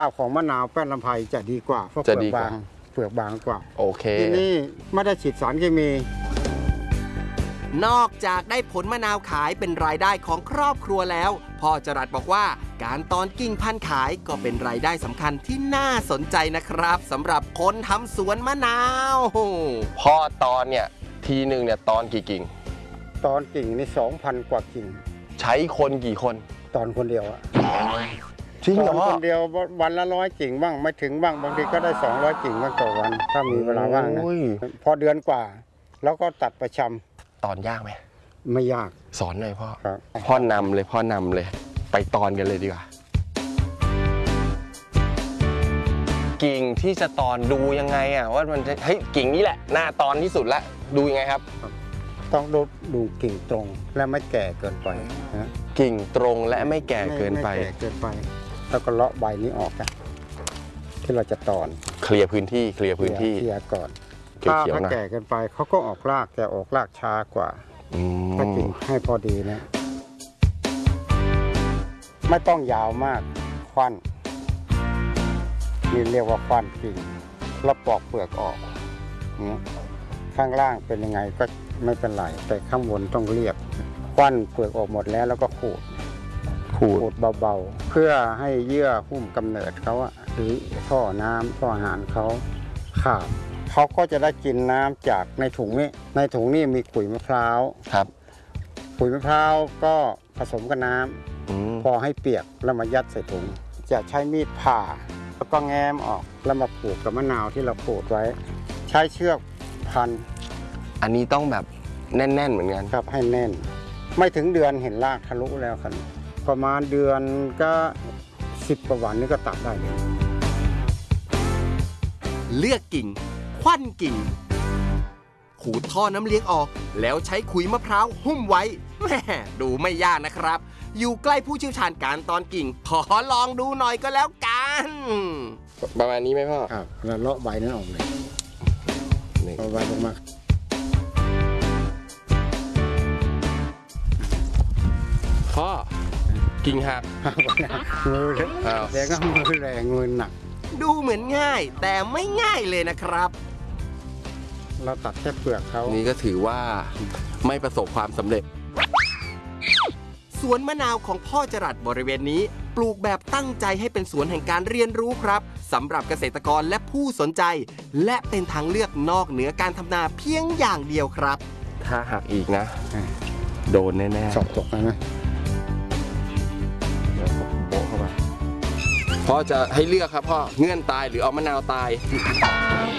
ของมะนาวแป้นลำไพจะดีกว่าเพราะเปลือกบางกว่าโอเคที่นี่ไม่ได้ฉีดสารเคมีนอกจากได้ผลมะนาวขายเป็นรายได้ของครอบครัวแล้วพ่อจรัสบอกว่าการตอนกิ่งพันธุ์ขายก็เป็นรายได้สำคัญที่น่าสนใจนะครับสำหรับคนทำสวนมะนาวพ่อตอนเนี่ยทีหนึ่งเนี่ยตอนกี่กิ่งตอนกิ่งนี่ 2,000 กว่ากิ่งใช้คนกี่คนตอนคนเดียวอะจริงเหรอคนเดียววันละ100 กิ่งบ้างไม่ถึงบ้างบางทีก็ได้200 กิ่งบ้างต่อวันถ้ามีเวลาว่างนะพอเดือนกว่าแล้วก็ตัดประชำตอนยากไหมไม่ยากสอนหน่อยพ่อนำเลยไปตอนกันเลยดีกว่ากิ่งที่จะตอนดูยังไงอ่ะว่ามันจะกิ่งนี้แหละหน้าตอนที่สุดละดูยังไงครับต้องดูกิ่งตรงและไม่แก่เกินไปนะกิ่งตรงและไม่แก่เกินไปแล้วก็เลาะใบนี้ออกกันที่เราจะตอนเคลียร์พื้นที่เคลียร์ก่อนถ้าแก่เกินไปเขาก็ออกรากแต่ออกรากช้ากว่าถ้ากิ่งให้พอดีนะไม่ต้องยาวมากควันนี่เรียกว่าควันกิ่งแล้วปอกเปลือกออกข้างล่างเป็นยังไงก็ไม่เป็นไรแต่ข้างบนต้องเรียบควันเปลือกออกหมดแล้วก็ขูดเบาๆเพื่อให้เยื่อหุ้มกำเนิดเขาหรือท่อน้ำท่ออาหารเขาขาดเขาก็จะได้กินน้ำจากในถุงนี้มีขุยมะพร้าวครับขุยมะพร้าวก็ผสมกับน้ำพอให้เปียกแล้วมายัดใส่ถุงจะใช้มีดผ่าแล้วก็แง้มออกแล้วมาผูกกับมะนาวที่เราขูดไว้ใช้เชือกพันอันนี้ต้องแบบแน่นๆเหมือนกันครับให้แน่นไม่ถึงเดือนเห็นรากทะลุแล้วครับประมาณเดือนก็10 กว่าวันนี้ก็ตัดได้เลยเลือกกิ่งควันกิ่งขูดท่อน้ำเลี้ยงออกแล้วใช้ขุยมะพร้าวหุ้มไว้แม่ดูไม่ยากนะครับอยู่ใกล้ผู้เชี่ยวชาญการตอนกิ่งขอลองดูหน่อยก็แล้วกันประมาณนี้ไหมพ่อครับแล้วเลาะใบนั้นออกเลยเอาใบลงมาพ่อกิ่งหักมือแรงก็มือแรงมือหนักดูเหมือนง่ายแต่ไม่ง่ายเลยนะครับเราตัดแค่เปลือกเขานี่ก็ถือว่าไม่ประสบความสำเร็จสวนมะนาวของพ่อจรัสบริเวณนี้ปลูกแบบตั้งใจให้เป็นสวนแห่งการเรียนรู้ครับสำหรับเกษตรกรและผู้สนใจและเป็นทางเลือกนอกเหนือการทำนาเพียงอย่างเดียวครับถ้าหักอีกนะโดนแน่ๆสอบตกนะโบ๊ะเข้าไปพ่อจะให้เลือกครับพ่อเงื่อนตายหรือเอามะนาวตาย